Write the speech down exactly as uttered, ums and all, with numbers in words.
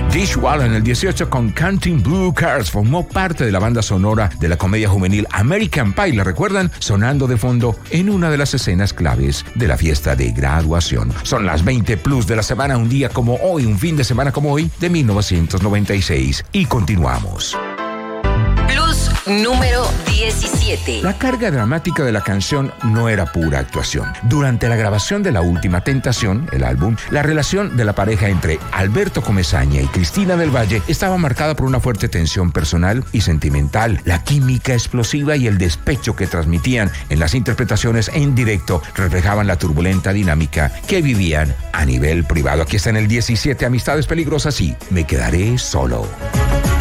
Dishwalla en el dieciocho con Counting Blue Cars formó parte de la banda sonora de la comedia juvenil American Pie. ¿La recuerdan? Sonando de fondo en una de las escenas claves de la fiesta de graduación. Son las veinte plus de la semana, un día como hoy, un fin de semana como hoy, de mil novecientos noventa y seis. Y continuamos. Plus número diecisiete. La carga dramática de la canción no era pura actuación. Durante la grabación de La Última Tentación, el álbum, la relación de la pareja entre Alberto Comesaña y Cristina del Valle estaba marcada por una fuerte tensión personal y sentimental. La química explosiva y el despecho que transmitían en las interpretaciones en directo reflejaban la turbulenta dinámica que vivían a nivel privado. Aquí está en el diecisiete, Amistades Peligrosas y Me Quedaré Solo.